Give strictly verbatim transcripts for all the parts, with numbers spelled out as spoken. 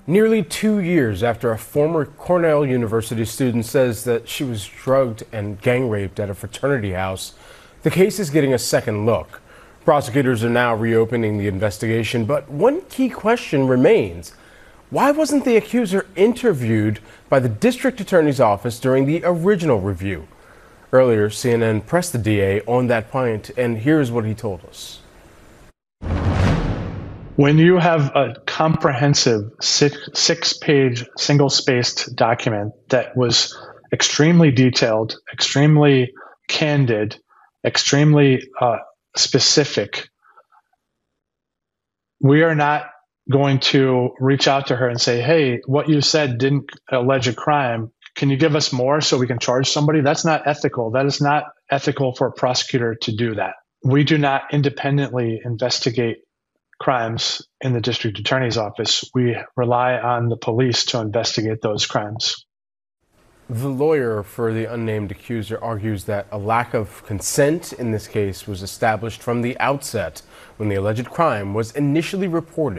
Nearly two years after a former Cornell University student says that she was drugged and gang raped at a fraternity house, the case is getting a second look. Prosecutors are now reopening the investigation, but one key question remains. Why wasn't the accuser interviewed by the district attorney's office during the original review? Earlier, C N N pressed the D A on that point, and here's what he told us. When you have a comprehensive six, six-page single-spaced document that was extremely detailed, extremely candid, extremely uh, specific, we are not going to reach out to her and say, hey, what you said didn't allege a crime. Can you give us more so we can charge somebody? That's not ethical. That is not ethical for a prosecutor to do that. We do not independently investigate crimes in the district attorney's office. We rely on the police to investigate those crimes. The lawyer for the unnamed accuser argues that a lack of consent in this case was established from the outset when the alleged crime was initially reported.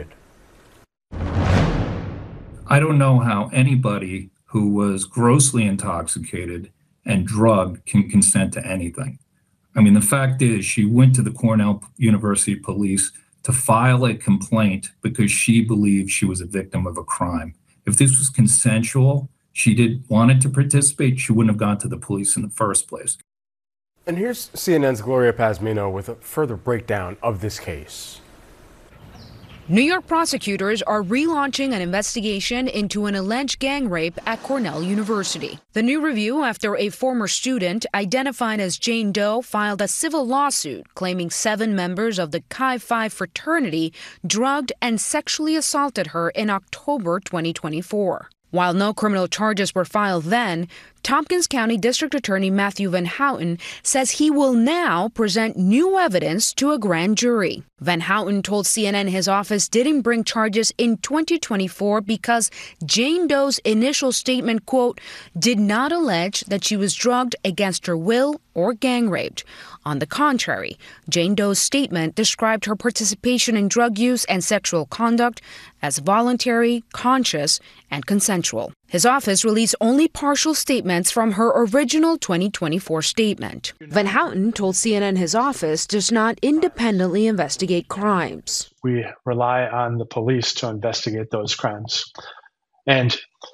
I don't know how anybody who was grossly intoxicated and drugged can consent to anything. I mean, the fact is she went to the Cornell University police to file a complaint because she believed she was a victim of a crime. If this was consensual, she did wanted to participate, she wouldn't have gone to the police in the first place. And here's C N N's Gloria Pazmino with a further breakdown of this case. New York prosecutors are relaunching an investigation into an alleged gang rape at Cornell University. The new review after a former student identified as Jane Doe filed a civil lawsuit claiming seven members of the Chi Phi fraternity drugged and sexually assaulted her in October twenty twenty-four. While no criminal charges were filed then, Tompkins County District Attorney Matthew Van Houten says he will now present new evidence to a grand jury. Van Houten told C N N his office didn't bring charges in twenty twenty-four because Jane Doe's initial statement, quote, did not allege that she was drugged against her will or gang raped. On the contrary, Jane Doe's statement described her participation in drug use and sexual conduct as voluntary, conscious, and consensual. His office released only partial statements from her original twenty twenty-four statement. Van Houten told C N N his office does not independently investigate crimes. We rely on the police to investigate those crimes. And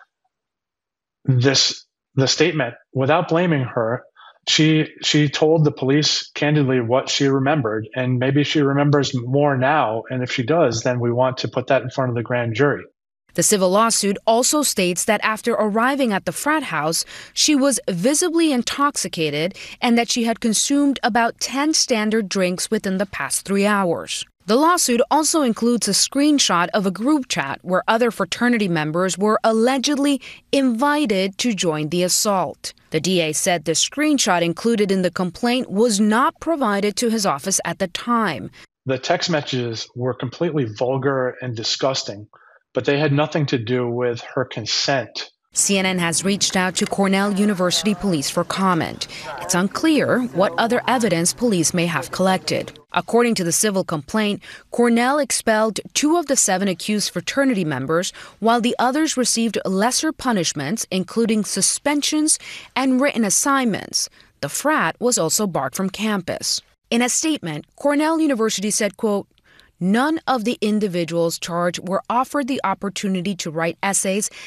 this, the statement, without blaming her, She she told the police candidly what she remembered, and maybe she remembers more now. And if she does, then we want to put that in front of the grand jury. The civil lawsuit also states that after arriving at the frat house, she was visibly intoxicated and that she had consumed about ten standard drinks within the past three hours. The lawsuit also includes a screenshot of a group chat where other fraternity members were allegedly invited to join the assault. The D A said the screenshot included in the complaint was not provided to his office at the time. The text messages were completely vulgar and disgusting, but they had nothing to do with her consent. C N N has reached out to Cornell University Police for comment. It's unclear what other evidence police may have collected. According to the civil complaint, Cornell expelled two of the seven accused fraternity members, while the others received lesser punishments, including suspensions and written assignments. The frat was also barred from campus. In a statement, Cornell University said, quote, none of the individuals charged were offered the opportunity to write essays